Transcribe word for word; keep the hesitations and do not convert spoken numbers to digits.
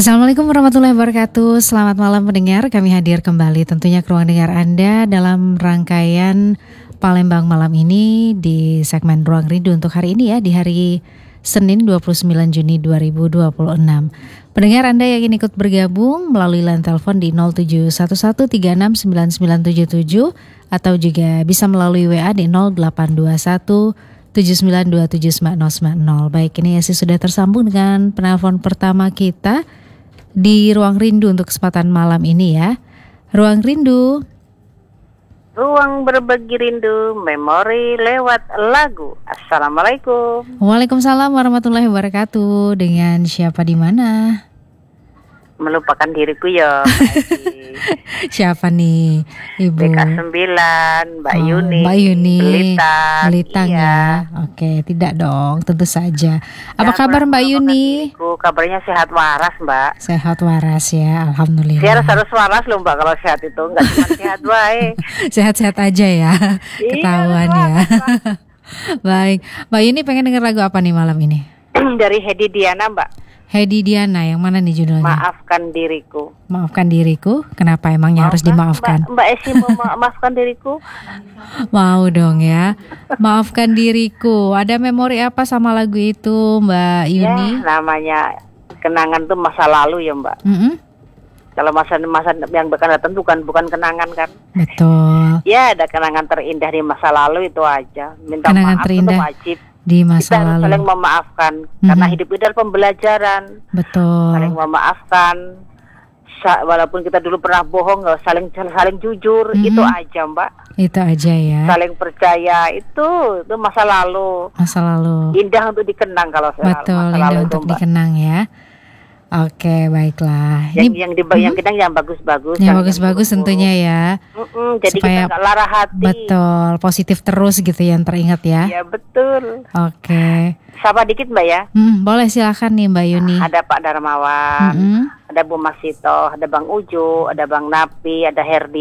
Assalamualaikum warahmatullahi wabarakatuh. Selamat malam pendengar, kami hadir kembali tentunya ke ruang dengar Anda dalam rangkaian Palembang malam ini di segmen Ruang Rindu untuk hari ini ya, di hari Senin dua puluh sembilan Juni dua ribu dua puluh enam. Pendengar Anda yang ingin ikut bergabung melalui line telepon di nol tujuh satu satu tiga enam sembilan sembilan tujuh tujuh atau juga bisa melalui W A di nol delapan dua satu tujuh sembilan dua tujuh sembilan nol sembilan nol. Baik, ini Esi sudah tersambung dengan penelpon pertama kita di Ruang Rindu untuk kesempatan malam ini ya. Ruang Rindu, ruang berbagi rindu, memori lewat lagu. Assalamualaikum. Waalaikumsalam warahmatullahi wabarakatuh. Dengan siapa di mana? Melupakan diriku ya. Siapa nih, Ibu? B K sembilan, Mbak oh, Yuni. Mbak Yuni. Belitang. Belitang iya. ya. Oke, tidak dong, tentu saja. Apa ya, kabar Mbak Yuni? Diriku, kabarnya sehat waras, Mbak. Sehat waras ya, alhamdulillah. Saya harus harus waras loh, Mbak, kalau sehat itu enggak cuma sehat baik. Sehat-sehat aja ya. Ketahuan iya, ya. Baik, Mbak Yuni pengen denger lagu apa nih malam ini? Dari Hedi Diana, Mbak. Hedi Diana, yang mana nih judulnya? Maafkan diriku. Maafkan diriku? Kenapa emangnya Maafkan, harus dimaafkan? Mbak, Mbak Esi mau maafkan diriku? Mau dong ya. Maafkan diriku. Ada memori apa sama lagu itu, Mbak Yuni? Ya, namanya kenangan tuh masa lalu ya, Mbak. Mm-hmm. Kalau masa-masa yang akan datang bukan bukan kenangan kan? Betul. Ya, ada kenangan terindah di masa lalu itu aja. Minta kenangan maaf terindah itu wajib. Di masa kita lalu. saling memaafkan, mm-hmm. karena hidup itu adalah pembelajaran. Betul. Saling memaafkan, sa- walaupun kita dulu pernah bohong, nggak saling saling jujur, mm-hmm. itu aja, Mbak. Itu aja ya. Saling percaya itu itu masa lalu. Masa lalu. Indah untuk dikenang kalau Betul, masa indah lalu untuk itu, Mbak. dikenang ya. Oke, baiklah. Yang Ini, yang di yang kita yang bagus-bagus. Yang bagus-bagus tentunya ya. Mm-mm, jadi supaya kita nggak larah hati. Betul, positif terus gitu yang teringat ya. Iya betul. Oke. Sapa dikit Mbak ya. Hmm, boleh silakan nih Mbak Yuni. Nah, ada Pak Darmawan, mm-hmm. ada Bu Masito, ada Bang Ujo, ada Bang Napi, ada Herdi.